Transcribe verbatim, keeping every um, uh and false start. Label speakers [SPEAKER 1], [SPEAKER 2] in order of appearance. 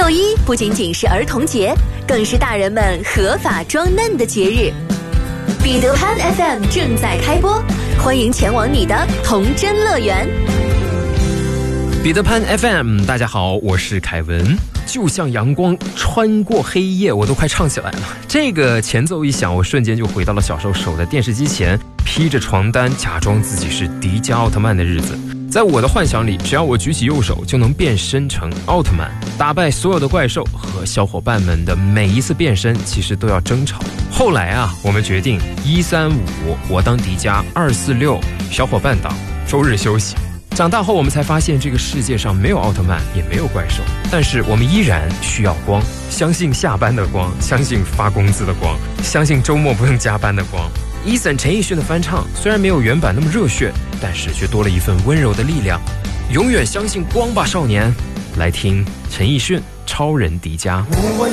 [SPEAKER 1] 六一不仅仅是儿童节，更是大人们合法装嫩的节日。彼得潘 F M 正在开播，欢迎前往你的童真乐园。
[SPEAKER 2] 彼得潘 F M， 大家好，我是凯文。就像阳光穿过黑夜，我都快唱起来了。这个前奏一响，我瞬间就回到了小时候守在电视机前，披着床单假装自己是迪迦奥特曼的日子。在我的幻想里，只要我举起右手就能变身成奥特曼，打败所有的怪兽。和小伙伴们的每一次变身其实都要争吵。后来啊，我们决定一三五我当迪迦，二四六小伙伴党，周日休息。长大后我们才发现，这个世界上没有奥特曼，也没有怪兽，但是我们依然需要光，相信下班的光，相信发工资的光，相信周末不用加班的光。Eason 陈奕迅的翻唱虽然没有原版那么热血，但是却多了一份温柔的力量。永远相信光吧，少年！来听陈奕迅《超人迪迦》。